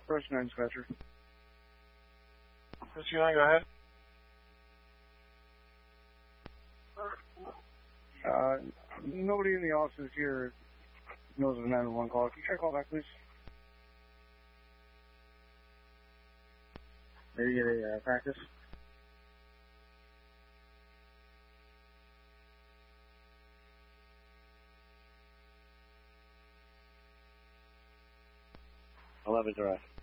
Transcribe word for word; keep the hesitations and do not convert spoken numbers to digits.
First nine dispatcher. First nine, go ahead. Uh, nobody in the office here knows of a nine one one call. Can you try to call back, please? Maybe get a uh, practice. eleven direct.